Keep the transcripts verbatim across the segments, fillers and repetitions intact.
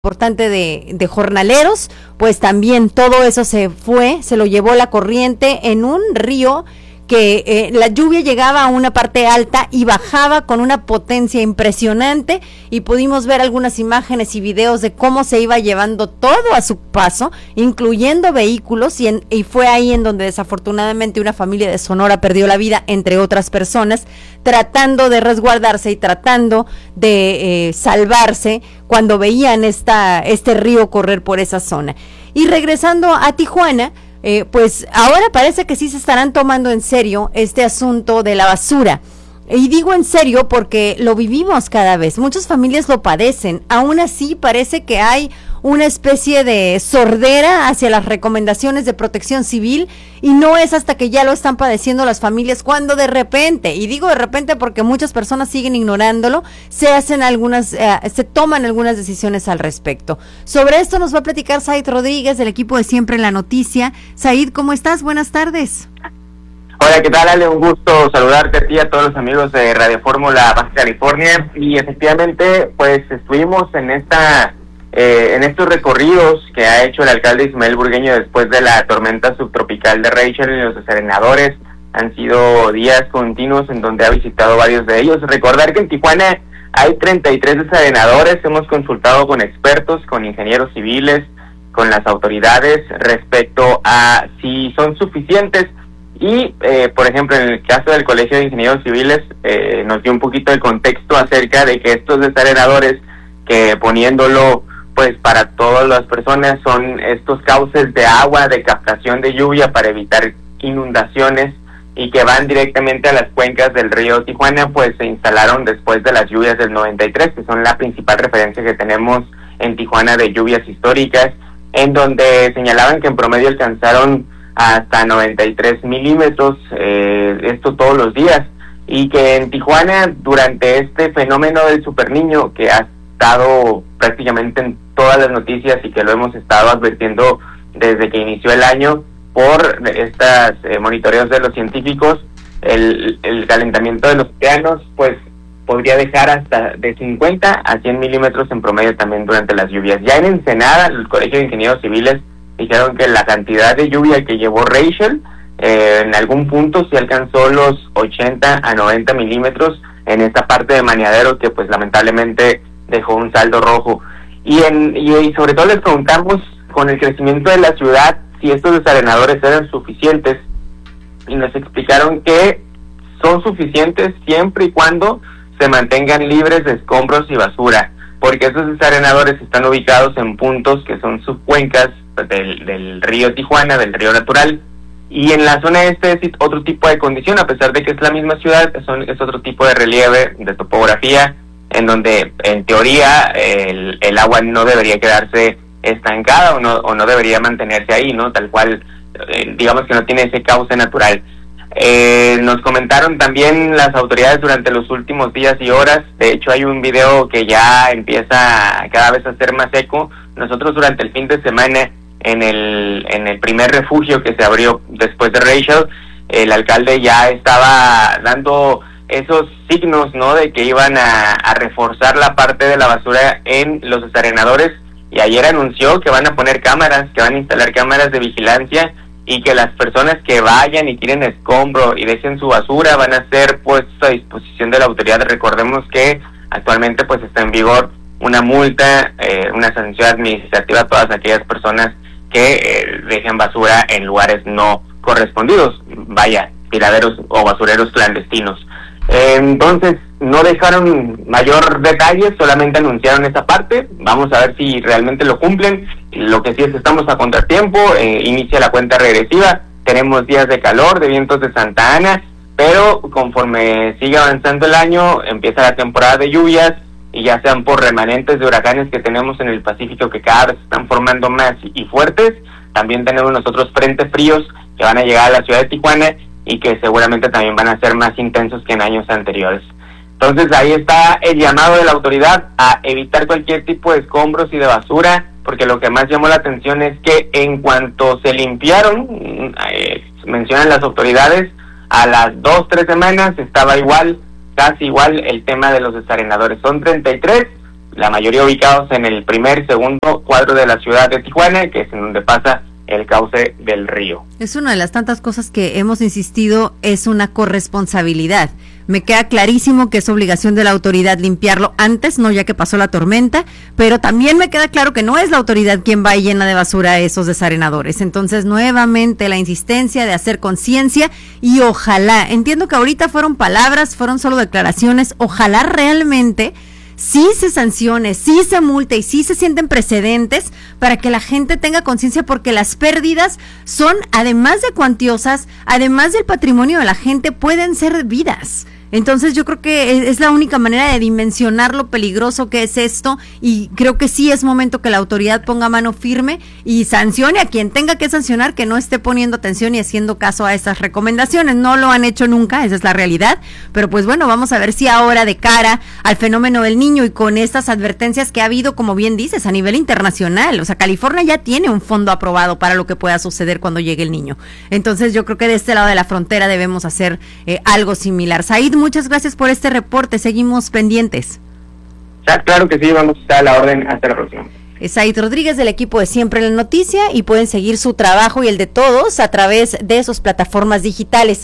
importante de, de jornaleros, pues también todo eso se fue, se lo llevó la corriente en un río que eh, la lluvia llegaba a una parte alta y bajaba con una potencia impresionante, y pudimos ver algunas imágenes y videos de cómo se iba llevando todo a su paso, incluyendo vehículos, y, en, y fue ahí en donde desafortunadamente una familia de Sonora perdió la vida, entre otras personas, tratando de resguardarse y tratando de eh, salvarse cuando veían esta, este río correr por esa zona. Y regresando a Tijuana, Eh, pues ahora parece que sí se estarán tomando en serio este asunto de la basura. Y digo en serio porque lo vivimos cada vez, muchas familias lo padecen, aún así parece que hay una especie de sordera hacia las recomendaciones de Protección Civil, y no es hasta que ya lo están padeciendo las familias cuando de repente, y digo de repente porque muchas personas siguen ignorándolo, se hacen algunas, eh, se toman algunas decisiones al respecto. Sobre esto nos va a platicar Said Rodríguez del equipo de Siempre en la Noticia. Said, ¿cómo estás? Buenas tardes. Hola, ¿qué tal, Ale? Un gusto saludarte a ti y a todos los amigos de Radio Fórmula Baja California. Y efectivamente, pues estuvimos en esta eh, en estos recorridos que ha hecho el alcalde Ismael Burgueño después de la tormenta subtropical de Rachel y los desarenadores. Han sido días continuos en donde ha visitado varios de ellos. Recordar que en Tijuana hay treinta y tres desarenadores. Hemos consultado con expertos, con ingenieros civiles, con las autoridades respecto a si son suficientes. Y, eh, por ejemplo, en el caso del Colegio de Ingenieros Civiles, eh, nos dio un poquito de contexto acerca de que estos desarenadores, que poniéndolo, pues, para todas las personas, son estos cauces de agua, de captación de lluvia para evitar inundaciones, y que van directamente a las cuencas del río Tijuana, pues, se instalaron después de las lluvias del noventa y tres, que son la principal referencia que tenemos en Tijuana de lluvias históricas, en donde señalaban que en promedio alcanzaron hasta noventa y tres milímetros, eh, esto todos los días, y que en Tijuana, durante este fenómeno del superniño, que ha estado prácticamente en todas las noticias y que lo hemos estado advirtiendo desde que inició el año por estas eh, monitoreos de los científicos, el, el calentamiento de los océanos, pues podría dejar hasta de cincuenta a cien milímetros en promedio también durante las lluvias. Ya en Ensenada, el Colegio de Ingenieros Civiles dijeron que la cantidad de lluvia que llevó Rachel eh, en algún punto sí alcanzó los ochenta a noventa milímetros en esta parte de Maniadero, que pues lamentablemente dejó un saldo rojo. Y, en, y, y sobre todo les preguntamos, con el crecimiento de la ciudad, si estos desarenadores eran suficientes, y nos explicaron que son suficientes siempre y cuando se mantengan libres de escombros y basura, porque estos desarenadores están ubicados en puntos que son subcuencas del, del río Tijuana, del río natural, y en la zona este es otro tipo de condición, a pesar de que es la misma ciudad, son, es otro tipo de relieve, de topografía, en donde en teoría el, el agua no debería quedarse estancada o no, o no debería mantenerse ahí, ¿no? Tal cual, eh, digamos que no tiene ese cauce natural. Eh, nos comentaron también las autoridades durante los últimos días y horas, de hecho hay un video que ya empieza cada vez a ser más eco. Nosotros durante el fin de semana, en el en el primer refugio que se abrió después de Rachel, el alcalde ya estaba dando esos signos, ¿no?, de que iban a, a reforzar la parte de la basura en los desarenadores, y ayer anunció que van a poner cámaras, que van a instalar cámaras de vigilancia, y que las personas que vayan y tiren escombro y dejen su basura van a ser puestos a disposición de la autoridad. Recordemos que actualmente pues está en vigor una multa, eh, una sanción administrativa a todas aquellas personas que eh, dejen basura en lugares no correspondidos, vaya, tiraderos o basureros clandestinos. Eh, entonces no dejaron mayor detalle, solamente anunciaron esa parte. Vamos a ver si realmente lo cumplen. Lo que sí es que estamos a contratiempo, eh, inicia la cuenta regresiva, tenemos días de calor, de vientos de Santa Ana, pero conforme sigue avanzando el año, empieza la temporada de lluvias, y ya sean por remanentes de huracanes que tenemos en el Pacífico, que cada vez se están formando más y fuertes, también tenemos nosotros frentes fríos que van a llegar a la ciudad de Tijuana y que seguramente también van a ser más intensos que en años anteriores. Entonces ahí está el llamado de la autoridad a evitar cualquier tipo de escombros y de basura, porque lo que más llamó la atención es que en cuanto se limpiaron, eh, mencionan las autoridades, a las dos, tres semanas estaba igual, casi igual el tema de los desarenadores. Son treinta y tres, la mayoría ubicados en el primer, segundo cuadro de la ciudad de Tijuana, que es en donde pasa el cauce del río. Es una de las tantas cosas que hemos insistido, es una corresponsabilidad. Me queda clarísimo que es obligación de la autoridad limpiarlo antes, no ya que pasó la tormenta, pero también me queda claro que no es la autoridad quien va y llena de basura a esos desarenadores. Entonces, nuevamente la insistencia de hacer conciencia y ojalá, entiendo que ahorita fueron palabras, fueron solo declaraciones, ojalá realmente sí se sancione, sí se multe y sí se sienten precedentes para que la gente tenga conciencia, porque las pérdidas son, además de cuantiosas, además del patrimonio de la gente, pueden ser vidas. Entonces yo creo que es la única manera de dimensionar lo peligroso que es esto, y creo que sí es momento que la autoridad ponga mano firme y sancione a quien tenga que sancionar, que no esté poniendo atención y haciendo caso a estas recomendaciones. No lo han hecho nunca, esa es la realidad, pero pues bueno, vamos a ver si ahora, de cara al fenómeno del Niño y con estas advertencias que ha habido, como bien dices, a nivel internacional, o sea, California ya tiene un fondo aprobado para lo que pueda suceder cuando llegue el Niño. Entonces yo creo que de este lado de la frontera debemos hacer eh, algo similar. Said, muchas gracias por este reporte, seguimos pendientes. Ya, claro que sí, vamos a estar a la orden, hasta la próxima. Es Said Rodríguez del equipo de Siempre en la Noticia, y pueden seguir su trabajo y el de todos a través de sus plataformas digitales.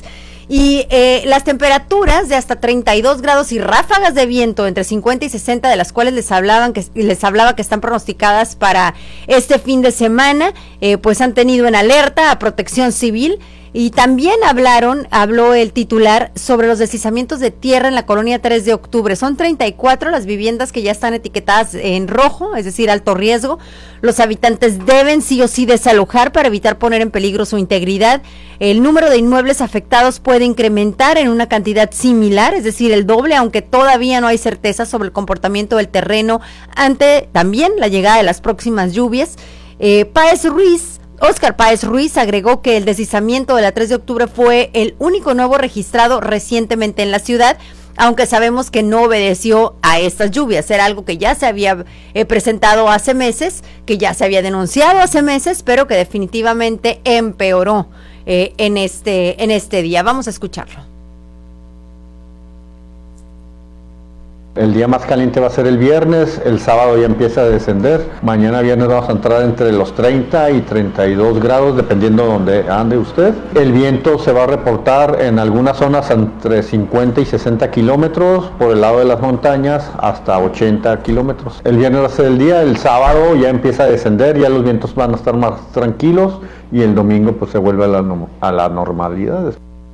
Y eh, las temperaturas de hasta treinta y dos grados y ráfagas de viento entre cincuenta y sesenta, de las cuales les hablaban que les hablaba que están pronosticadas para este fin de semana, eh, pues han tenido en alerta a Protección Civil. Y también hablaron, habló el titular sobre los deslizamientos de tierra en la colonia tres de octubre. Son treinta y cuatro las viviendas que ya están etiquetadas en rojo, es decir, alto riesgo. Los habitantes deben sí o sí desalojar para evitar poner en peligro su integridad. El número de inmuebles afectados puede incrementar en una cantidad similar, es decir, el doble, aunque todavía no hay certeza sobre el comportamiento del terreno ante también la llegada de las próximas lluvias. Eh, Páez Ruiz, Óscar Páez Ruiz agregó que el deslizamiento de la tres de octubre fue el único nuevo registrado recientemente en la ciudad, aunque sabemos que no obedeció a estas lluvias. Era algo que ya se había eh, presentado hace meses, que ya se había denunciado hace meses, pero que definitivamente empeoró eh, en este, en este día. Vamos a escucharlo. El día más caliente va a ser el viernes, el sábado ya empieza a descender, mañana viernes vamos a entrar entre los treinta y treinta y dos grados, dependiendo de donde ande usted. El viento se va a reportar en algunas zonas entre cincuenta y sesenta kilómetros, por el lado de las montañas hasta ochenta kilómetros. El viernes va a ser el día, el sábado ya empieza a descender, ya los vientos van a estar más tranquilos, y el domingo pues se vuelve a la, a la normalidad.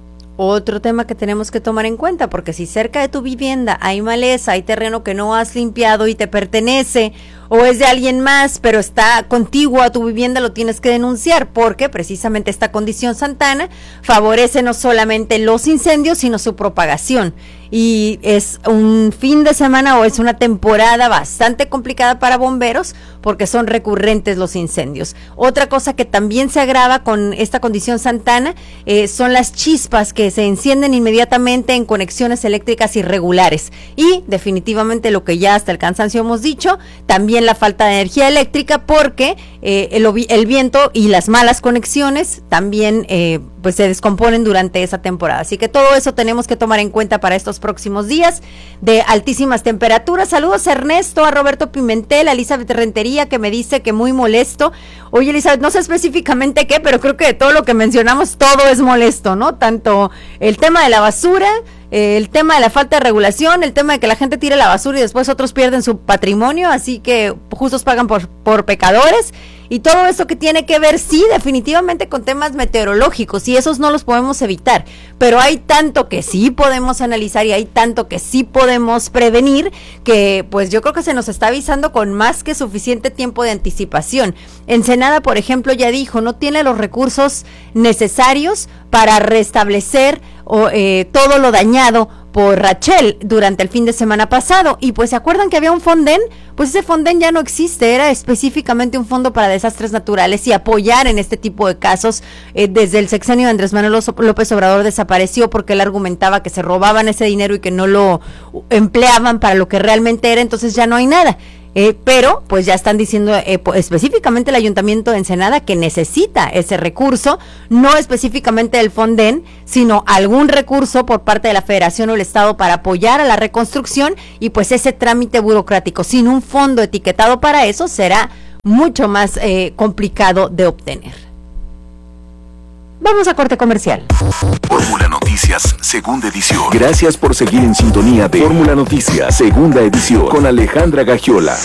Otro tema que tenemos que tomar en cuenta, porque si cerca de tu vivienda hay maleza, hay terreno que no has limpiado y te pertenece, o es de alguien más, pero está contiguo a tu vivienda, lo tienes que denunciar, porque precisamente esta condición Santana favorece no solamente los incendios, sino su propagación. Y es un fin de semana o es una temporada bastante complicada para bomberos, porque son recurrentes los incendios. Otra cosa que también se agrava con esta condición Santana eh, son las chispas que se encienden inmediatamente en conexiones eléctricas irregulares. Y definitivamente lo que ya hasta el cansancio hemos dicho, también la falta de energía eléctrica, porque eh, el, el viento y las malas conexiones también eh, pues se descomponen durante esa temporada. Así que todo eso tenemos que tomar en cuenta para estos próximos días de altísimas temperaturas. Saludos a Ernesto, a Roberto Pimentel, a Elizabeth Rentería, que me dice que muy molesto. Oye, Elizabeth, no sé específicamente qué, pero creo que de todo lo que mencionamos, todo es molesto, ¿no? Tanto el tema de la basura, eh, el tema de la falta de regulación, el tema de que la gente tire la basura y después otros pierden su patrimonio, así que justos pagan por, por pecadores. Y todo eso que tiene que ver, sí, definitivamente con temas meteorológicos, y esos no los podemos evitar, pero hay tanto que sí podemos analizar y hay tanto que sí podemos prevenir, que pues yo creo que se nos está avisando con más que suficiente tiempo de anticipación. Ensenada, por ejemplo, ya dijo, no tiene los recursos necesarios para restablecer o, eh, todo lo dañado por Rachel durante el fin de semana pasado. Y pues se acuerdan que había un Fonden, pues ese Fonden ya no existe, era específicamente un fondo para desastres naturales y apoyar en este tipo de casos. Eh, desde el sexenio de Andrés Manuel López Obrador desapareció, porque él argumentaba que se robaban ese dinero y que no lo empleaban para lo que realmente era, entonces ya no hay nada. Eh, pero pues ya están diciendo eh, específicamente el Ayuntamiento de Ensenada que necesita ese recurso, no específicamente del Fonden, sino algún recurso por parte de la Federación o el Estado para apoyar a la reconstrucción, y pues ese trámite burocrático sin un fondo etiquetado para eso será mucho más eh, complicado de obtener. Vamos a corte comercial. Fórmula Noticias, segunda edición. Gracias por seguir en sintonía de Fórmula Noticias, segunda edición, con Alejandra Gagiola.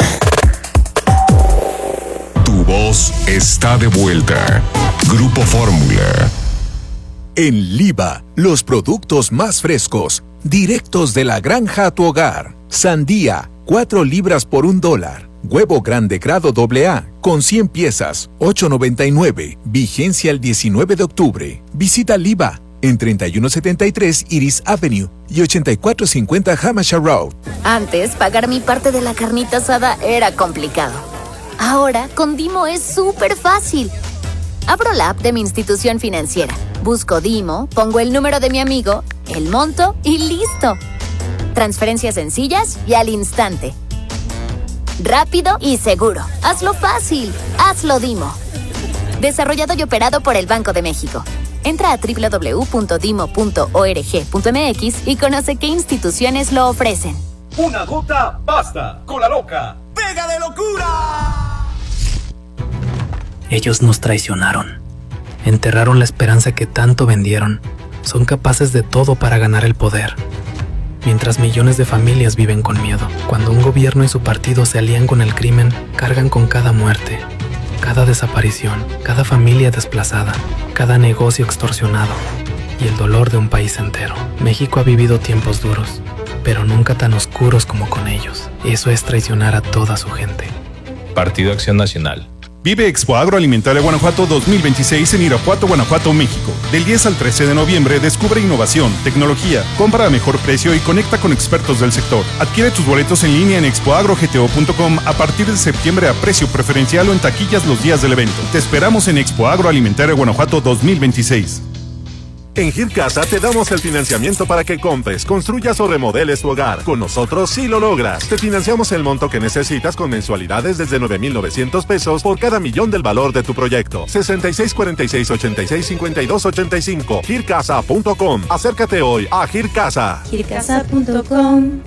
Tu voz está de vuelta. Grupo Fórmula. En Liva, los productos más frescos, directos de la granja a tu hogar. Sandía, cuatro libras por un dólar. Huevo grande grado doble A, con cien piezas, ocho noventa y nueve. Vigencia el diecinueve de octubre. Visita Liva, en treinta y uno setenta y tres Iris Avenue y ochenta y cuatro cincuenta Hampshire Road. Antes, pagar mi parte de la carnita asada era complicado. Ahora, con Dimo es súper fácil. Abro la app de mi institución financiera, busco Dimo, pongo el número de mi amigo, el monto y listo. Transferencias sencillas y al instante. Rápido y seguro. Hazlo fácil. Hazlo Dimo. Desarrollado y operado por el Banco de México. Entra a doble u doble u doble u punto dimo punto org punto m x y conoce qué instituciones lo ofrecen. Una gota basta. Con la loca. ¡Pega de locura! Ellos nos traicionaron. Enterraron la esperanza que tanto vendieron. Son capaces de todo para ganar el poder. Mientras millones de familias viven con miedo. Cuando un gobierno y su partido se alían con el crimen, cargan con cada muerte, cada desaparición, cada familia desplazada, cada negocio extorsionado y el dolor de un país entero. México ha vivido tiempos duros, pero nunca tan oscuros como con ellos. Eso es traicionar a toda su gente. Partido Acción Nacional. Vive Expo Agroalimentaria Guanajuato dos mil veintiséis en Irapuato, Guanajuato, México. Del diez al trece de noviembre descubre innovación, tecnología, compra a mejor precio y conecta con expertos del sector. Adquiere tus boletos en línea en expo agro g t o punto com a partir de septiembre a precio preferencial o en taquillas los días del evento. Te esperamos en Expo Agroalimentaria Guanajuato dos mil veintiséis. En Gircasa te damos el financiamiento para que compres, construyas o remodeles tu hogar. Con nosotros sí lo logras. Te financiamos el monto que necesitas con mensualidades desde nueve mil novecientos pesos por cada millón del valor de tu proyecto. sesenta y seis cuarenta y seis ochenta y seis cincuenta y dos ochenta y cinco. gircasa punto com. Acércate hoy a Gircasa. gircasa punto com.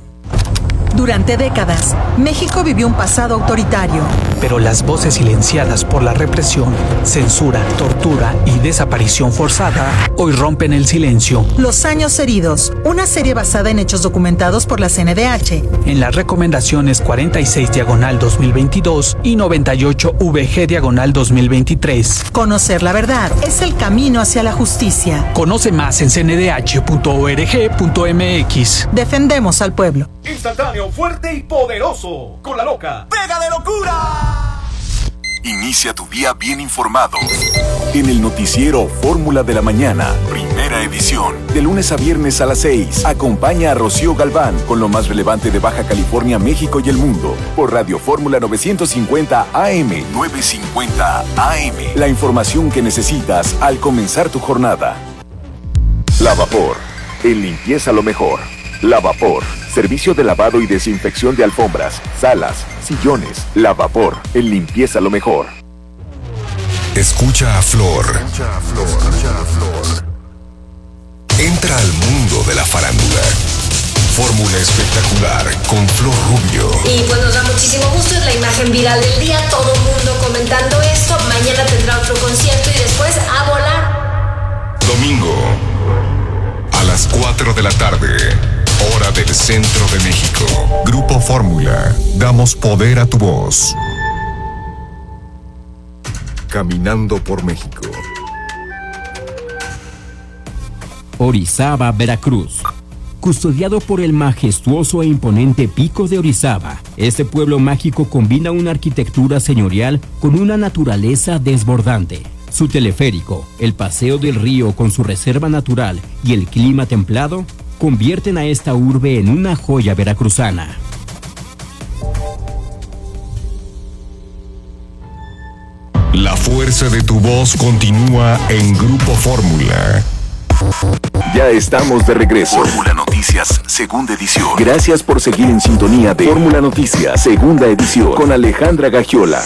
Durante décadas, México vivió un pasado autoritario. Pero las voces silenciadas por la represión, censura, tortura y desaparición forzada hoy rompen el silencio. Los años heridos, una serie basada en hechos documentados por la C N D H. En las recomendaciones cuarenta y seis diagonal dos mil veintidós y noventa y ocho V G diagonal dos mil veintitrés. Conocer la verdad es el camino hacia la justicia. Conoce más en c n d h punto org punto m x. Defendemos al pueblo. Instantáneo, fuerte y poderoso. Con la loca. ¡Pega de locura! Inicia tu día bien informado. En el noticiero Fórmula de la Mañana, primera edición. De lunes a viernes a las seis. Acompaña a Rocío Galván con lo más relevante de Baja California, México y el mundo. Por Radio Fórmula novecientos cincuenta A M. novecientos cincuenta A M. La información que necesitas al comenzar tu jornada. Lavapor. En limpieza lo mejor. Lavapor. Servicio de lavado y desinfección de alfombras, salas, sillones. Lavapor. En limpieza lo mejor. Escucha a Flor. Escucha a Flor. Escucha a Flor. Entra al mundo de la farándula. Fórmula espectacular con Flor Rubio. Y pues nos da muchísimo gusto, es la imagen viral del día, todo el mundo comentando esto. Mañana tendrá otro concierto y después a volar. Domingo, a las cuatro de la tarde. Hora del centro de México. Grupo Fórmula. Damos poder a tu voz. Caminando por México. Orizaba, Veracruz. Custodiado por el majestuoso e imponente Pico de Orizaba, este pueblo mágico combina una arquitectura señorial con una naturaleza desbordante. Su teleférico, el paseo del río con su reserva natural y el clima templado convierten a esta urbe en una joya veracruzana. La fuerza de tu voz continúa en Grupo Fórmula. Ya estamos de regreso. Fórmula Noticias, segunda edición. Gracias por seguir en sintonía de Fórmula Noticias, segunda edición, con Alejandra Gagiola.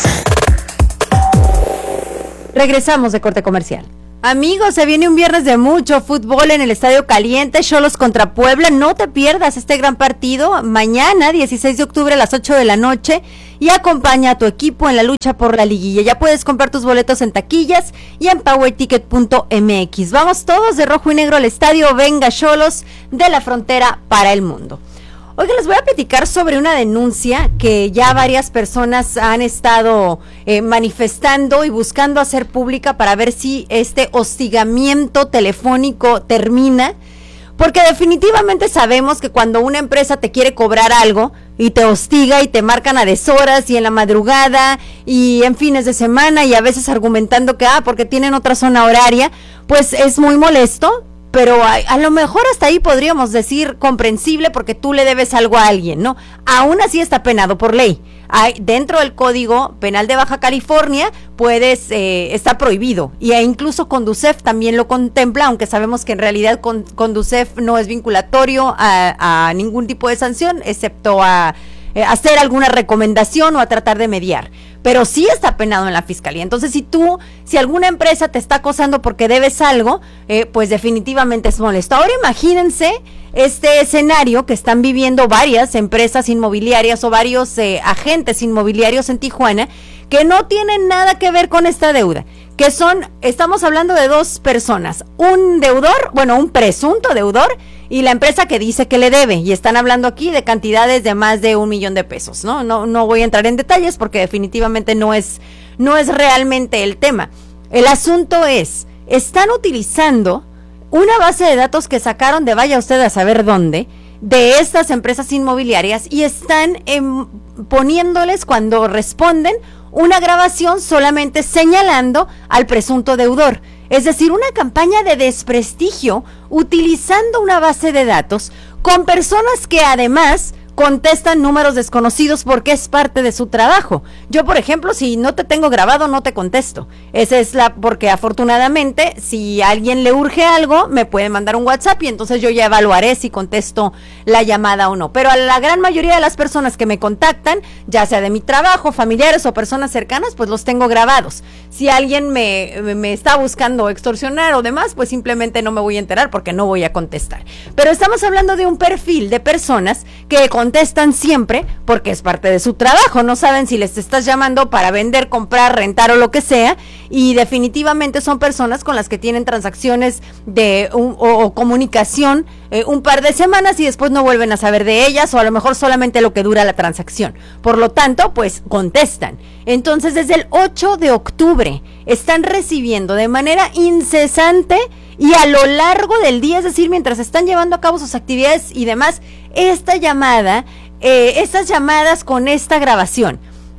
Regresamos de corte comercial. Amigos, se viene un viernes de mucho fútbol en el Estadio Caliente, Xolos contra Puebla. No te pierdas este gran partido mañana, dieciséis de octubre a las ocho de la noche, y acompaña a tu equipo en la lucha por la liguilla. Ya puedes comprar tus boletos en taquillas y en power ticket punto m x. Vamos todos de rojo y negro al estadio. Venga, Xolos, de la frontera para el mundo. Oigan, les voy a platicar sobre una denuncia que ya varias personas han estado eh, manifestando y buscando hacer pública para ver si este hostigamiento telefónico termina, porque definitivamente sabemos que cuando una empresa te quiere cobrar algo y te hostiga y te marcan a deshoras y en la madrugada y en fines de semana y a veces argumentando que, ah, porque tienen otra zona horaria, pues es muy molesto. Pero a, a lo mejor hasta ahí podríamos decir comprensible porque tú le debes algo a alguien, ¿no? Aún así está penado por ley. Hay, dentro del Código Penal de Baja California puedes, eh, está prohibido, y e incluso Conducef también lo contempla, aunque sabemos que en realidad con, Conducef no es vinculatorio a, a ningún tipo de sanción, excepto a eh, hacer alguna recomendación o a tratar de mediar. Pero sí está penado en la fiscalía. Entonces, si tú, si alguna empresa te está acosando porque debes algo, eh, pues definitivamente es molesto. Ahora imagínense este escenario que están viviendo varias empresas inmobiliarias o varios eh, agentes inmobiliarios en Tijuana que no tienen nada que ver con esta deuda, que son, estamos hablando de dos personas, un deudor, bueno, un presunto deudor, y la empresa que dice que le debe, y están hablando aquí de cantidades de más de un millón de pesos, ¿no? No, no voy a entrar en detalles porque definitivamente no es, no es realmente el tema. El asunto es, están utilizando una base de datos que sacaron de vaya usted a saber dónde, de estas empresas inmobiliarias, y están eh, poniéndoles cuando responden una grabación solamente señalando al presunto deudor. Es decir, una campaña de desprestigio utilizando una base de datos con personas que además contestan números desconocidos porque es parte de su trabajo. Yo, por ejemplo, si no te tengo grabado, no te contesto. Esa es la, porque afortunadamente, si a alguien le urge algo, me puede mandar un WhatsApp y entonces yo ya evaluaré si contesto la llamada o no. Pero a la gran mayoría de las personas que me contactan, ya sea de mi trabajo, familiares o personas cercanas, pues los tengo grabados. Si alguien me, me está buscando extorsionar o demás, pues simplemente no me voy a enterar porque no voy a contestar. Pero estamos hablando de un perfil de personas que contestan siempre porque es parte de su trabajo. No saben si les estás llamando para vender, comprar, rentar o lo que sea, y definitivamente son personas con las que tienen transacciones de un, o, o comunicación eh, un par de semanas y después no vuelven a saber de ellas, o a lo mejor solamente lo que dura la transacción. Por lo tanto, pues contestan. Entonces, desde el ocho de octubre están recibiendo de manera incesante y a lo largo del día, es decir, mientras están llevando a cabo sus actividades y demás, esta llamada, eh, estas llamadas con esta grabación,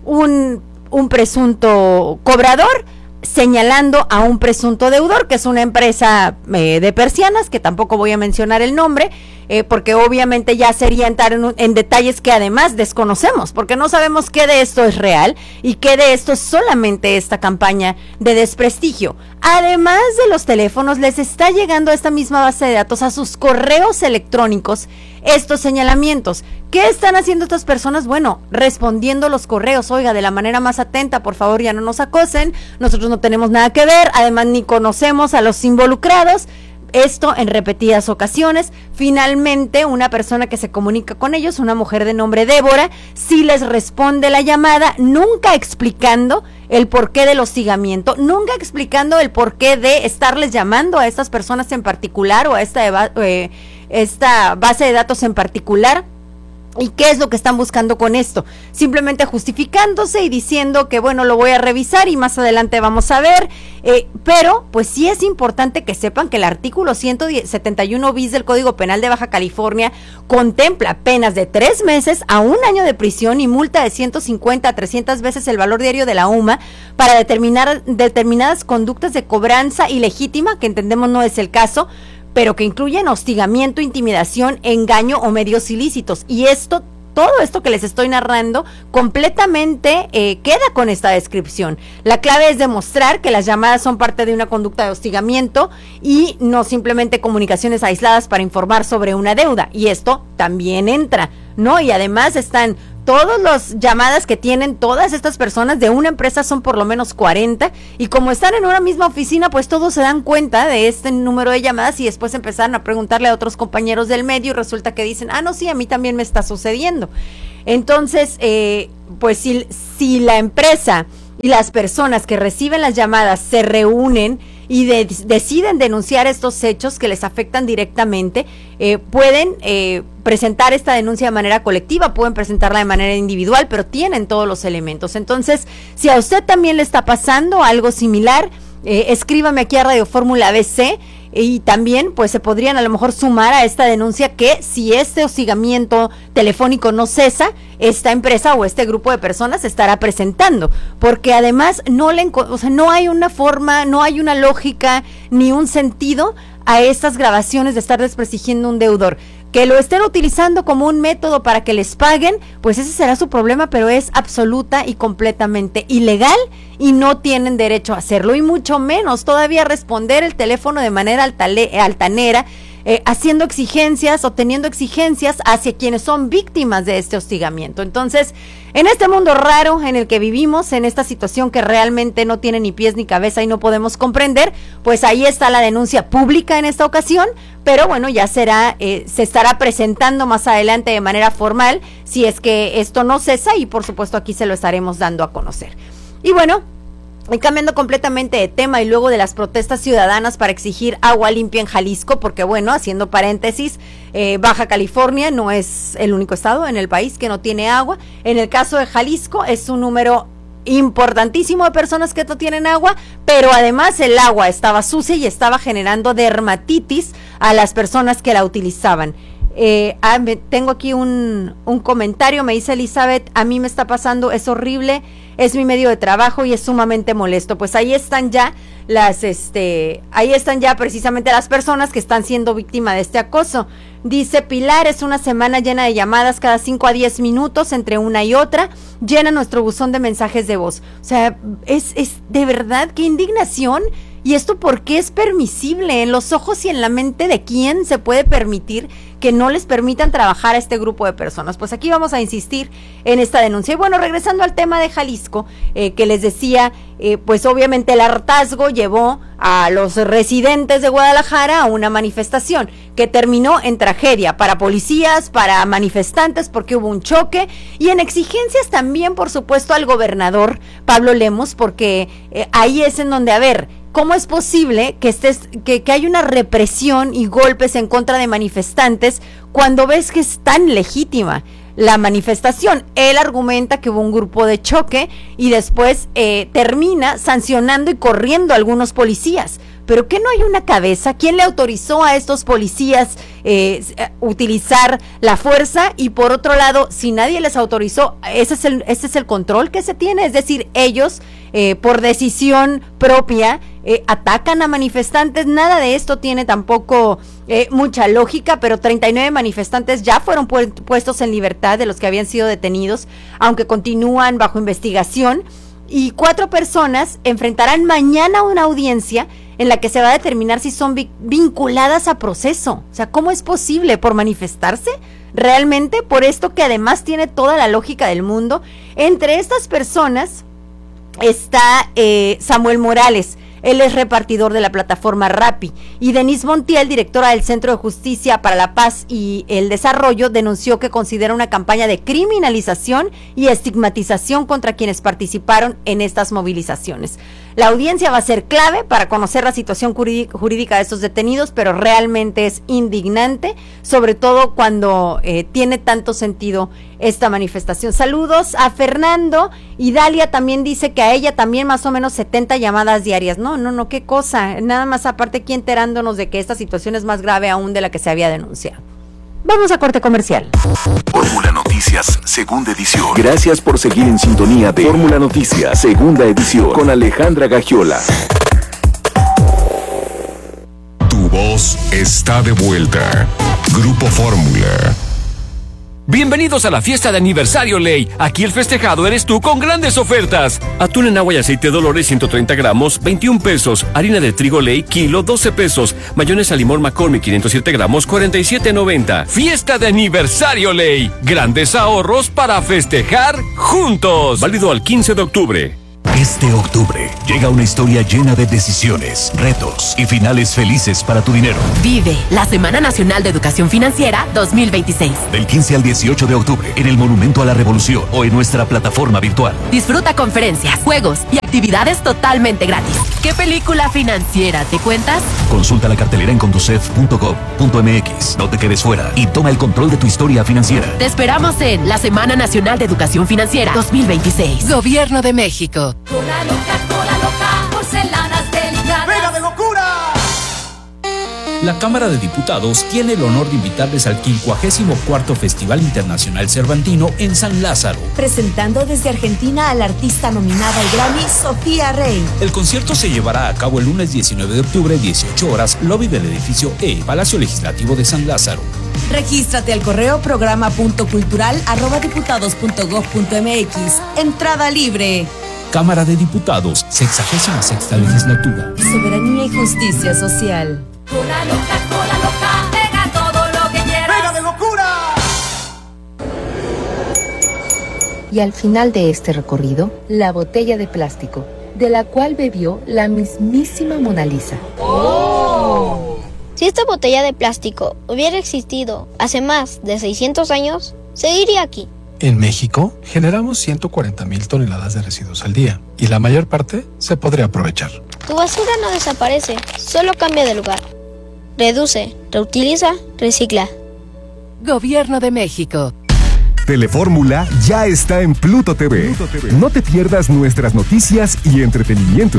un, un presunto cobrador señalando a un presunto deudor, que es una empresa eh, de persianas, que tampoco voy a mencionar el nombre, eh, porque obviamente ya sería entrar en, en detalles que además desconocemos, porque no sabemos qué de esto es real y qué de esto es solamente esta campaña de desprestigio. Además de los teléfonos, les está llegando a esta misma base de datos, a sus correos electrónicos, estos señalamientos. ¿Qué están haciendo estas personas? Bueno, respondiendo los correos. Oiga, de la manera más atenta, por favor, ya no nos acosen, nosotros no tenemos nada que ver, además ni conocemos a los involucrados. Esto en repetidas ocasiones. Finalmente, una persona que se comunica con ellos, una mujer de nombre Débora, sí les responde la llamada, nunca explicando el porqué del hostigamiento, nunca explicando el porqué de estarles llamando a estas personas en particular o a esta, eh, esta base de datos en particular. ¿Y qué es lo que están buscando con esto? Simplemente justificándose y diciendo que bueno, lo voy a revisar y más adelante vamos a ver, eh, pero pues sí es importante que sepan que el artículo ciento setenta y uno bis del Código Penal de Baja California contempla penas de tres meses a un año de prisión y multa de ciento cincuenta a trescientas veces el valor diario de la U M A para determinar determinadas conductas de cobranza ilegítima, que entendemos no es el caso, pero que incluyen hostigamiento, intimidación, engaño o medios ilícitos. Y esto todo esto que les estoy narrando completamente eh, queda con esta descripción. La clave es demostrar que las llamadas son parte de una conducta de hostigamiento y no simplemente comunicaciones aisladas para informar sobre una deuda, y esto también entra, ¿no? Y además están todas las llamadas que tienen todas estas personas de una empresa, son por lo menos cuarenta, y como están en una misma oficina, pues todos se dan cuenta de este número de llamadas y después empezaron a preguntarle a otros compañeros del medio y resulta que dicen, ah, no, sí, a mí también me está sucediendo. Entonces, eh, pues si, si la empresa y las personas que reciben las llamadas se reúnen y de, deciden denunciar estos hechos que les afectan directamente, eh, pueden eh, presentar esta denuncia de manera colectiva, pueden presentarla de manera individual, pero tienen todos los elementos. Entonces, si a usted también le está pasando algo similar, eh, escríbame aquí a Radio Fórmula B C, y también pues se podrían a lo mejor sumar a esta denuncia que si este hostigamiento telefónico no cesa, esta empresa o este grupo de personas se estará presentando, porque además no le, o sea, no hay una forma, no hay una lógica ni un sentido a estas grabaciones de estar desprestigiando un deudor. Que lo estén utilizando como un método para que les paguen, pues ese será su problema, pero es absoluta y completamente ilegal y no tienen derecho a hacerlo, y mucho menos todavía responder el teléfono de manera altale, altanera, eh, haciendo exigencias o teniendo exigencias hacia quienes son víctimas de este hostigamiento. Entonces, en este mundo raro en el que vivimos, en esta situación que realmente no tiene ni pies ni cabeza y no podemos comprender, pues ahí está la denuncia pública en esta ocasión, pero bueno, ya será, eh, se estará presentando más adelante de manera formal si es que esto no cesa, y por supuesto aquí se lo estaremos dando a conocer. Y bueno, y cambiando completamente de tema, y luego de las protestas ciudadanas para exigir agua limpia en Jalisco, porque bueno, haciendo paréntesis, eh, Baja California no es el único estado en el país que no tiene agua. En el caso de Jalisco es un número importantísimo de personas que no tienen agua, pero además el agua estaba sucia y estaba generando dermatitis a las personas que la utilizaban. Eh, ah, me, tengo aquí un, un comentario, me dice Elizabeth, a mí me está pasando, es horrible, es mi medio de trabajo y es sumamente molesto. Pues ahí están ya las, este, ahí están ya precisamente las personas que están siendo víctimas de este acoso. Dice Pilar, es una semana llena de llamadas cada cinco a diez minutos entre una y otra, llena nuestro buzón de mensajes de voz. O sea, es, es de verdad, qué indignación. ¿Y esto por qué es permisible? ¿En los ojos y en la mente de quién se puede permitir que no les permitan trabajar a este grupo de personas? Pues aquí vamos a insistir en esta denuncia. Y bueno, regresando al tema de Jalisco, eh, que les decía, eh, pues obviamente el hartazgo llevó a los residentes de Guadalajara a una manifestación que terminó en tragedia para policías, para manifestantes, porque hubo un choque, y en exigencias también, por supuesto, al gobernador Pablo Lemus, porque eh, ahí es en donde, a ver, ¿cómo es posible que estés, que, que hay una represión y golpes en contra de manifestantes cuando ves que es tan legítima la manifestación? Él argumenta que hubo un grupo de choque y después eh, termina sancionando y corriendo a algunos policías. ¿Pero qué no hay una cabeza? ¿Quién le autorizó a estos policías eh, utilizar la fuerza? Y por otro lado, si nadie les autorizó, ese es el, ese es el control que se tiene. Es decir, ellos, eh, por decisión propia, eh, atacan a manifestantes. Nada de esto tiene tampoco eh, mucha lógica, pero treinta y nueve manifestantes ya fueron pu- puestos en libertad de los que habían sido detenidos, aunque continúan bajo investigación. Y cuatro personas enfrentarán mañana una audiencia en la que se va a determinar si son vi- vinculadas a proceso. O sea, ¿cómo es posible? ¿Por manifestarse? Realmente, por esto que además tiene toda la lógica del mundo. Entre estas personas está eh, Samuel Morales. Él es repartidor de la plataforma Rappi, y Denise Montiel, directora del Centro de Justicia para la Paz y el Desarrollo, denunció que considera una campaña de criminalización y estigmatización contra quienes participaron en estas movilizaciones. La audiencia va a ser clave para conocer la situación jurídica de estos detenidos, pero realmente es indignante, sobre todo cuando eh, tiene tanto sentido esta manifestación. Saludos a Fernando, y Dalia también dice que a ella también más o menos setenta llamadas diarias. No, no, no, qué cosa. Nada más aparte aquí enterándonos de que esta situación es más grave aún de la que se había denunciado. Vamos a corte comercial. Fórmula Noticias, segunda edición. Gracias por seguir en sintonía de Fórmula Noticias, segunda edición, con Alejandra Gagiola. Tu voz está de vuelta. Grupo Fórmula. Bienvenidos a la fiesta de aniversario Ley. Aquí el festejado eres tú con grandes ofertas. Atún en agua y aceite Dolores ciento treinta gramos, veintiún pesos. Harina de trigo Ley, kilo, doce pesos. Mayonesa limón McCormick, quinientos siete gramos, cuarenta y siete noventa. Fiesta de aniversario Ley. Grandes ahorros para festejar juntos. Válido al quince de octubre. Este octubre llega una historia llena de decisiones, retos y finales felices para tu dinero. Vive la Semana Nacional de Educación Financiera dos mil veintiséis. Del quince al dieciocho de octubre en el Monumento a la Revolución o en nuestra plataforma virtual. Disfruta conferencias, juegos y actividades totalmente gratis. ¿Qué película financiera te cuentas? Consulta la cartelera en conducef punto gov punto m x. No te quedes fuera y toma el control de tu historia financiera. Te esperamos en la Semana Nacional de Educación Financiera dos mil veintiséis. Gobierno de México. Cola loca, cola loca, porcelanas delicadas. ¡Pega de locura! La Cámara de Diputados tiene el honor de invitarles al quincuagésimo cuarto Festival Internacional Cervantino en San Lázaro. Presentando desde Argentina a la artista nominada al Grammy, Sofía Rey. El concierto se llevará a cabo el lunes diecinueve de octubre, dieciocho horas, lobby del edificio E, Palacio Legislativo de San Lázaro. Regístrate al correo programa punto cultural arroba diputados punto gov punto m x. Entrada libre. Cámara de Diputados, sexagésima sexta legislatura. Soberanía y justicia social. Cola loca, cola loca, pega todo lo que quieras. ¡Pega de locura! Y al final de este recorrido, la botella de plástico, de la cual bebió la mismísima Mona Lisa. ¡Oh! Si esta botella de plástico hubiera existido hace más de seiscientos años, seguiría aquí. En México, generamos ciento cuarenta mil toneladas de residuos al día, y la mayor parte se podría aprovechar. Tu basura no desaparece, solo cambia de lugar. Reduce, reutiliza, recicla. Gobierno de México. Telefórmula ya está en Pluto T V. Pluto T V. No te pierdas nuestras noticias y entretenimiento.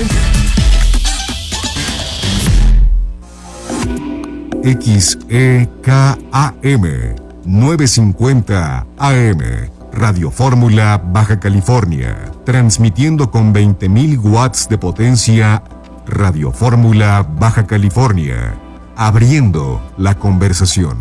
X E K A M novecientos cincuenta A M, Radio Fórmula, Baja California, transmitiendo con veinte mil watts de potencia. Radio Fórmula, Baja California, abriendo la conversación.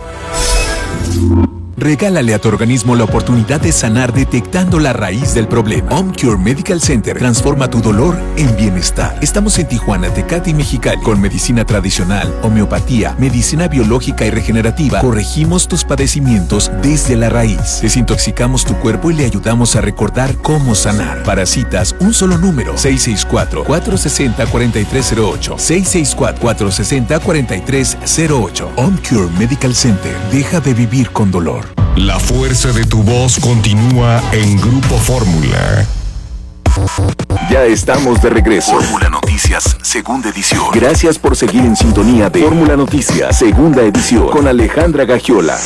Regálale a tu organismo la oportunidad de sanar detectando la raíz del problema. OmCure Medical Center transforma tu dolor en bienestar. Estamos en Tijuana, Tecate y Mexicali. Con medicina tradicional, homeopatía, medicina biológica y regenerativa, corregimos tus padecimientos desde la raíz. Desintoxicamos tu cuerpo y le ayudamos a recordar cómo sanar. Para citas, un solo número: seis seis cuatro, cuatro seis cero, cuatro tres cero ocho. seis seis cuatro, cuatro seis cero, cuatro tres cero ocho. OmCure Medical Center. Deja de vivir con dolor. La fuerza de tu voz continúa en Grupo Fórmula. Ya estamos de regreso. Fórmula Noticias, segunda edición. Gracias por seguir en sintonía de Fórmula Noticias, segunda edición, con Alejandra Gagiola.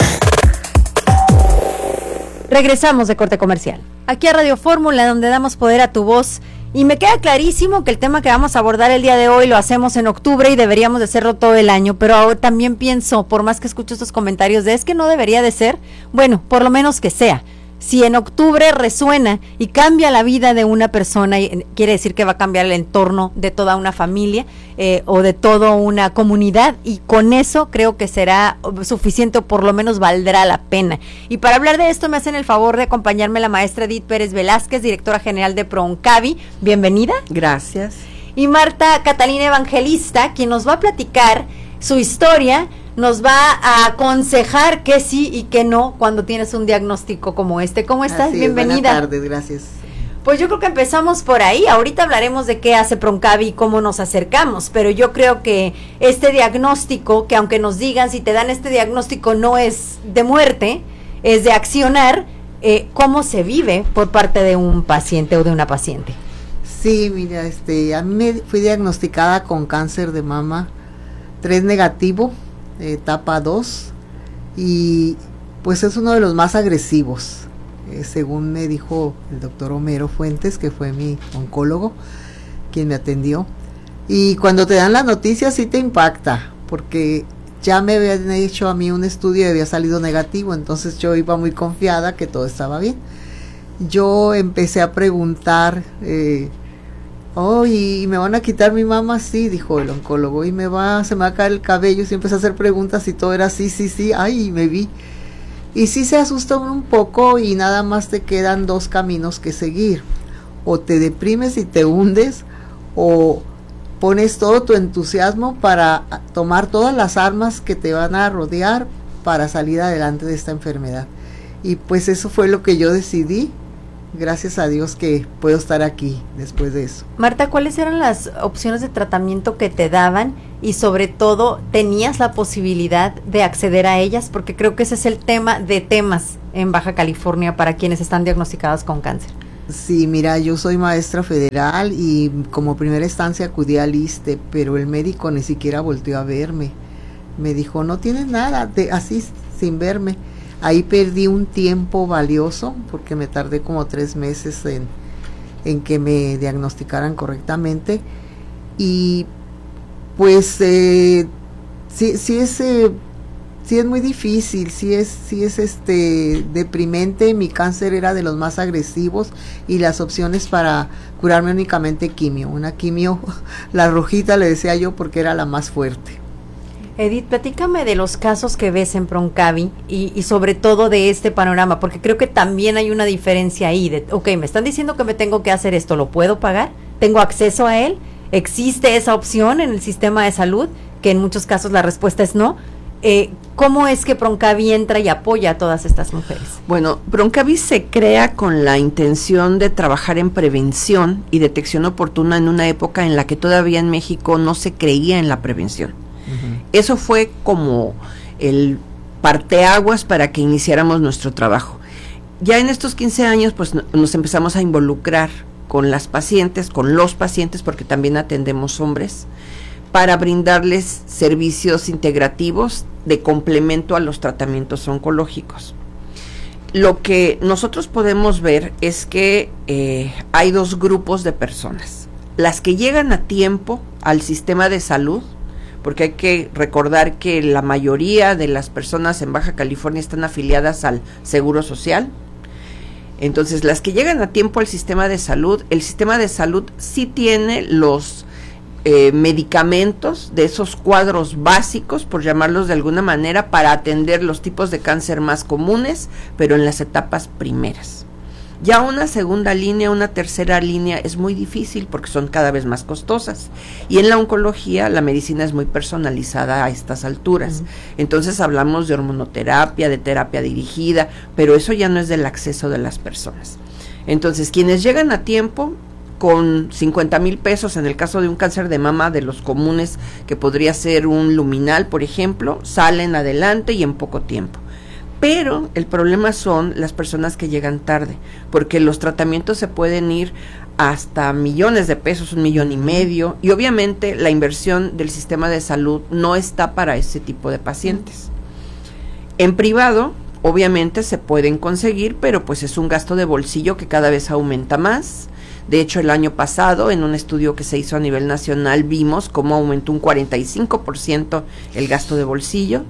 Regresamos de corte comercial. Aquí a Radio Fórmula, donde damos poder a tu voz. Y me queda clarísimo que el tema que vamos a abordar el día de hoy lo hacemos en octubre y deberíamos de hacerlo todo el año, pero ahora también pienso, por más que escucho estos comentarios de es que no debería de ser, bueno, por lo menos que sea. Si en octubre resuena y cambia la vida de una persona, quiere decir que va a cambiar el entorno de toda una familia eh, o de toda una comunidad, y con eso creo que será suficiente o por lo menos valdrá la pena. Y para hablar de esto me hacen el favor de acompañarme la maestra Edith Pérez Velázquez, directora general de ProOncavi. Bienvenida. Gracias. Y Marta Catalina Evangelista, quien nos va a platicar su historia, nos va a aconsejar qué sí y qué no cuando tienes un diagnóstico como este. ¿Cómo estás? Así es, bienvenida. Buenas tardes, gracias. Pues yo creo que empezamos por ahí. Ahorita hablaremos de qué hace ProOncavi y cómo nos acercamos, pero yo creo que este diagnóstico, que aunque nos digan si te dan este diagnóstico no es de muerte, es de accionar, eh, ¿cómo se vive por parte de un paciente o de una paciente? Sí, mira, este, a mí me fui diagnosticada con cáncer de mama tres negativo, etapa dos, y pues es uno de los más agresivos, eh, según me dijo el doctor Homero Fuentes, que fue mi oncólogo, quien me atendió. Y cuando te dan la noticia sí te impacta, porque ya me habían hecho a mí un estudio y había salido negativo, entonces yo iba muy confiada que todo estaba bien. Yo empecé a preguntar, eh, oh, y me van a quitar mi mama, sí, dijo el oncólogo, y me va, se me va a caer el cabello, y empecé a hacer preguntas y todo era sí, sí, sí, ay, y me vi. Y sí se asusta uno un poco y nada más te quedan dos caminos que seguir. O te deprimes y te hundes, o pones todo tu entusiasmo para tomar todas las armas que te van a rodear para salir adelante de esta enfermedad. Y pues eso fue lo que yo decidí. Gracias a Dios que puedo estar aquí después de eso. Marta, ¿cuáles eran las opciones de tratamiento que te daban? Y sobre todo, ¿tenías la posibilidad de acceder a ellas? Porque creo que ese es el tema de temas en Baja California para quienes están diagnosticados con cáncer. Sí, mira, yo soy maestra federal y como primera instancia acudí al I S S S T E, pero el médico ni siquiera volteó a verme. Me dijo, no tienes nada, de, así sin verme. Ahí perdí un tiempo valioso porque me tardé como tres meses en, en que me diagnosticaran correctamente. Y pues eh, sí, sí es eh, sí es muy difícil, sí es, sí es este deprimente. Mi cáncer era de los más agresivos y las opciones para curarme únicamente quimio. Una quimio, la rojita le decía yo porque era la más fuerte. Edith, platícame de los casos que ves en Proncavi y, y sobre todo de este panorama, porque creo que también hay una diferencia ahí. De, ok, me están diciendo que me tengo que hacer esto, ¿lo puedo pagar? ¿Tengo acceso a él? ¿Existe esa opción en el sistema de salud? Que en muchos casos la respuesta es no. Eh, ¿Cómo es que Proncavi entra y apoya a todas estas mujeres? Bueno, Proncavi se crea con la intención de trabajar en prevención y detección oportuna en una época en la que todavía en México no se creía en la prevención. Eso fue como el parteaguas para que iniciáramos nuestro trabajo. Ya en estos quince años, pues no, nos empezamos a involucrar con las pacientes, con los pacientes, porque también atendemos hombres, para brindarles servicios integrativos de complemento a los tratamientos oncológicos. Lo que nosotros podemos ver es que eh, hay dos grupos de personas. Las que llegan a tiempo al sistema de salud, porque hay que recordar que la mayoría de las personas en Baja California están afiliadas al Seguro Social. Entonces, las que llegan a tiempo al sistema de salud, el sistema de salud sí tiene los eh, medicamentos de esos cuadros básicos, por llamarlos de alguna manera, para atender los tipos de cáncer más comunes, pero en las etapas primeras. Ya una segunda línea, una tercera línea es muy difícil porque son cada vez más costosas. Y en la oncología la medicina es muy personalizada a estas alturas. Uh-huh. Entonces hablamos de hormonoterapia, de terapia dirigida, pero eso ya no es del acceso de las personas. Entonces, quienes llegan a tiempo con cincuenta mil pesos, en el caso de un cáncer de mama de los comunes, que podría ser un luminal, por ejemplo, salen adelante y en poco tiempo. Pero el problema son las personas que llegan tarde, porque los tratamientos se pueden ir hasta millones de pesos, un millón y medio, y obviamente la inversión del sistema de salud no está para ese tipo de pacientes. En privado, obviamente se pueden conseguir, pero pues es un gasto de bolsillo que cada vez aumenta más. De hecho, el año pasado, en un estudio que se hizo a nivel nacional, vimos cómo aumentó un cuarenta y cinco por ciento el gasto de bolsillo.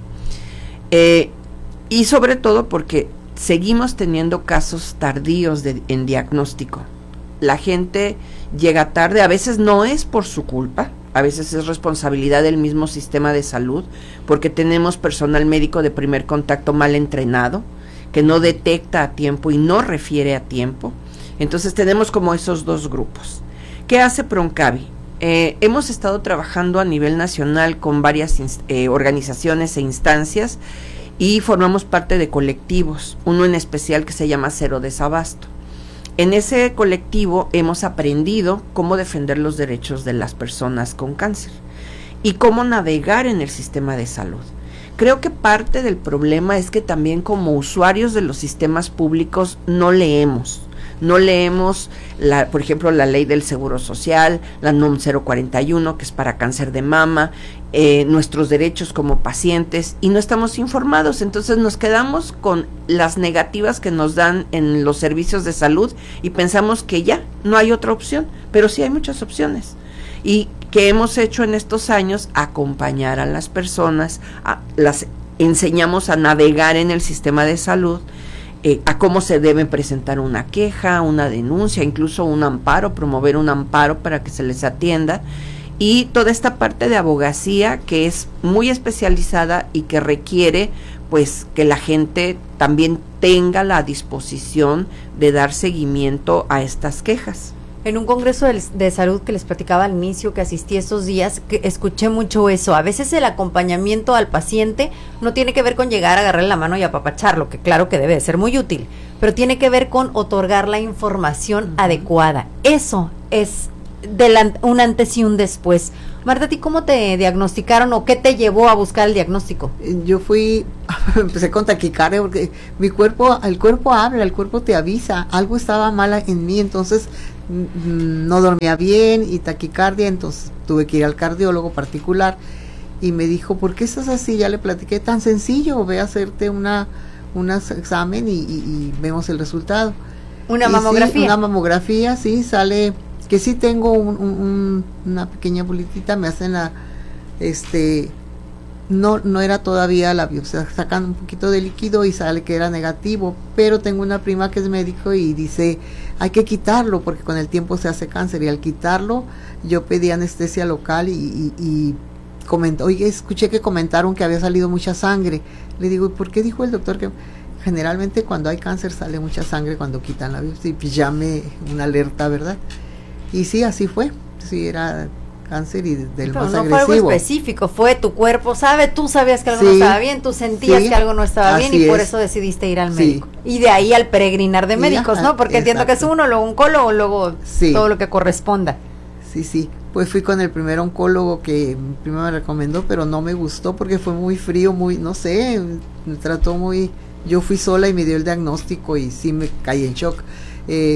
Eh, Y sobre todo porque seguimos teniendo casos tardíos de, en diagnóstico. La gente llega tarde, a veces no es por su culpa, a veces es responsabilidad del mismo sistema de salud, porque tenemos personal médico de primer contacto mal entrenado, que no detecta a tiempo y no refiere a tiempo. Entonces tenemos como esos dos grupos. ¿Qué hace Proncavi? Eh, hemos estado trabajando a nivel nacional con varias eh, organizaciones e instancias, y formamos parte de colectivos, uno en especial que se llama Cero Desabasto. En ese colectivo hemos aprendido cómo defender los derechos de las personas con cáncer y cómo navegar en el sistema de salud. Creo que parte del problema es que también como usuarios de los sistemas públicos no leemos. No leemos, la, por ejemplo, la ley del Seguro Social, la N O M cero cuarenta y uno, que es para cáncer de mama, eh, nuestros derechos como pacientes, y no estamos informados. Entonces nos quedamos con las negativas que nos dan en los servicios de salud y pensamos que ya no hay otra opción, pero sí hay muchas opciones. Y que hemos hecho en estos años, acompañar a las personas, a, las enseñamos a navegar en el sistema de salud, Eh, a cómo se debe presentar una queja, una denuncia, incluso un amparo, promover un amparo para que se les atienda, y toda esta parte de abogacía que es muy especializada y que requiere pues que la gente también tenga la disposición de dar seguimiento a estas quejas. En un congreso de, de salud que les platicaba al inicio, que asistí estos días, que escuché mucho eso. A veces el acompañamiento al paciente no tiene que ver con llegar a agarrarle la mano y apapacharlo, que claro que debe de ser muy útil, pero tiene que ver con otorgar la información uh-huh. adecuada. Eso es de la, un antes y un después. Marta, ¿a ti cómo te diagnosticaron o qué te llevó a buscar el diagnóstico? Yo fui, empecé con taquicardia porque mi cuerpo, el cuerpo habla, el cuerpo te avisa, algo estaba mal en mí, entonces no dormía bien y taquicardia, entonces tuve que ir al cardiólogo particular y me dijo, ¿por qué estás así? Ya le platiqué, tan sencillo, ve a hacerte una un examen y, y, y vemos el resultado. ¿Una y mamografía? Sí, una mamografía, sí, sale que sí tengo un, un, una pequeña bolitita, me hacen la, este, no no era todavía la biopsia, sacan un poquito de líquido y sale que era negativo, pero tengo una prima que es médico y dice, hay que quitarlo porque con el tiempo se hace cáncer, y al quitarlo yo pedí anestesia local y, y, y comentó, oye, escuché que comentaron que había salido mucha sangre. Le digo, ¿por qué dijo el doctor que generalmente cuando hay cáncer sale mucha sangre cuando quitan la biopsia? Y pues llame una alerta, ¿verdad? Y sí, así fue, sí, era cáncer y del pero más no agresivo. Fue algo específico, fue tu cuerpo, sabe, tú sabías que algo sí, no estaba bien, tú sentías sí, que algo no estaba bien y por es. eso decidiste ir al sí. médico. Y de ahí al peregrinar de médicos, ya, ¿no? Porque exacto. entiendo que es uno, luego oncólogo, luego sí. todo lo que corresponda. Sí, sí, pues fui con el primer oncólogo que primero me recomendó, pero no me gustó porque fue muy frío, muy, no sé, me trató muy, yo fui sola y me dio el diagnóstico y sí me caí en shock, eh,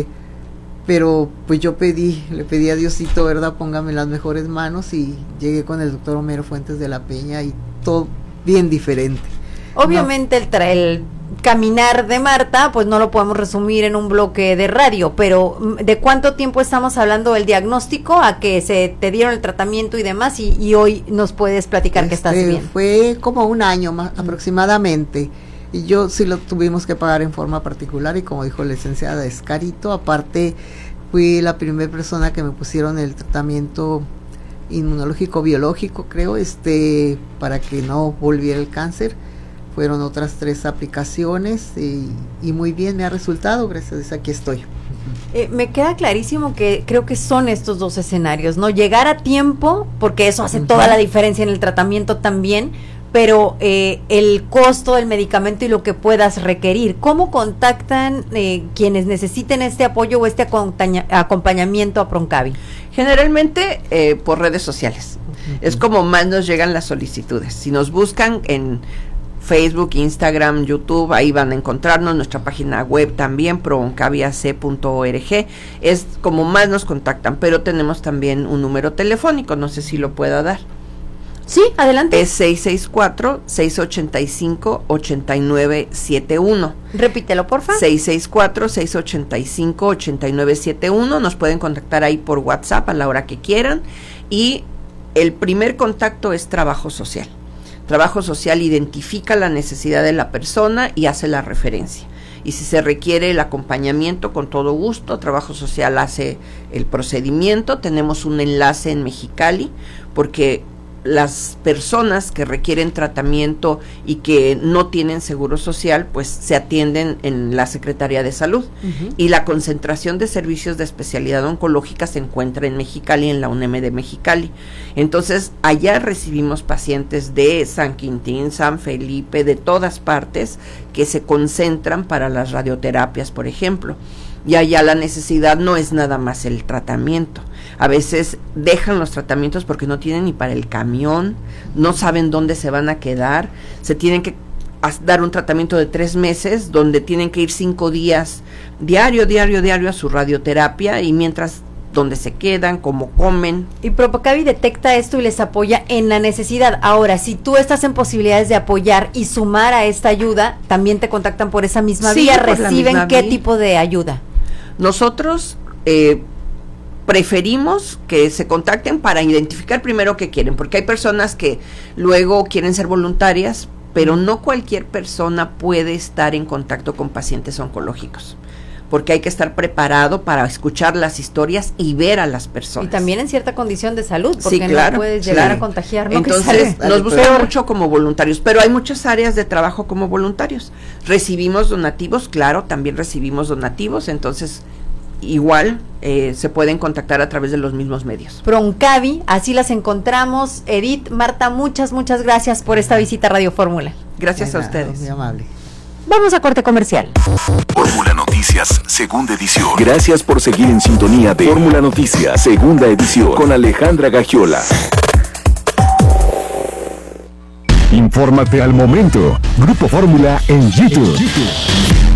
pero pues yo pedí, le pedí a Diosito, ¿verdad? Póngame en las mejores manos y llegué con el doctor Homero Fuentes de la Peña y todo bien diferente. Obviamente no. el, tra el caminar de Marta, pues no lo podemos resumir en un bloque de radio, pero ¿de cuánto tiempo estamos hablando del diagnóstico a que se te dieron el tratamiento y demás y, y hoy nos puedes platicar este, que estás bien? Fue como un año más, mm. aproximadamente. Y yo sí lo tuvimos que pagar en forma particular y como dijo la licenciada, es carito. Aparte, fui la primera persona que me pusieron el tratamiento inmunológico biológico, creo, este, para que no volviera el cáncer. Fueron otras tres aplicaciones y, y muy bien me ha resultado, gracias a Dios, aquí estoy. Eh, me queda clarísimo que creo que son estos dos escenarios, ¿no? Llegar a tiempo, porque eso hace uh-huh. toda la diferencia en el tratamiento también, pero eh, el costo del medicamento y lo que puedas requerir. ¿Cómo contactan eh, quienes necesiten este apoyo o este acompañamiento a Proncavi? Generalmente eh, por redes sociales. Uh-huh. Es como más nos llegan las solicitudes. Si nos buscan en Facebook, Instagram, YouTube, ahí van a encontrarnos, nuestra página web también, proncaviac punto org, es como más nos contactan, pero tenemos también un número telefónico, no sé si lo pueda dar. Sí, adelante. Es seis seis cuatro, seis ocho cinco, ocho nueve siete uno. Repítelo, porfa. seis seis cuatro, seis ocho cinco, ocho nueve siete uno. Nos pueden contactar ahí por WhatsApp a la hora que quieran. Y el primer contacto es trabajo social. Trabajo social identifica la necesidad de la persona y hace la referencia. Y si se requiere el acompañamiento, con todo gusto, trabajo social hace el procedimiento. Tenemos un enlace en Mexicali, porque las personas que requieren tratamiento y que no tienen seguro social, pues se atienden en la Secretaría de Salud. Uh-huh. Y la concentración de servicios de especialidad oncológica se encuentra en Mexicali, en la UNEM de Mexicali. Entonces, allá recibimos pacientes de San Quintín, San Felipe, de todas partes, que se concentran para las radioterapias, por ejemplo. Y allá la necesidad no es nada más el tratamiento. A veces dejan los tratamientos porque no tienen ni para el camión, no saben dónde se van a quedar, se tienen que dar un tratamiento de tres meses donde tienen que ir cinco días diario, diario, diario a su radioterapia y mientras dónde se quedan, cómo comen. Y Proncavi detecta esto y les apoya en la necesidad. Ahora, si tú estás en posibilidades de apoyar y sumar a esta ayuda, también te contactan por esa misma sí, vía, ¿reciben qué vía. tipo de ayuda? Nosotros eh, preferimos que se contacten para identificar primero qué quieren, porque hay personas que luego quieren ser voluntarias, pero no cualquier persona puede estar en contacto con pacientes oncológicos. porque hay que estar preparado para escuchar las historias y ver a las personas. Y también en cierta condición de salud, porque sí, claro, no puedes llegar sí. a contagiar. ¿no? Entonces, nos buscan mucho como voluntarios, pero hay muchas áreas de trabajo como voluntarios. Recibimos donativos, claro, también recibimos donativos, entonces igual eh, se pueden contactar a través de los mismos medios. Proncavi, así las encontramos. Edith, Marta, muchas, muchas gracias por esta visita a Radio Fórmula. Gracias Venga, a ustedes. Muy amable. Vamos a corte comercial. Fórmula Noticias, segunda edición. Gracias por seguir en sintonía de Fórmula Noticias, segunda edición, con Alejandra Gagiola. Infórmate al momento. Grupo Fórmula en YouTube.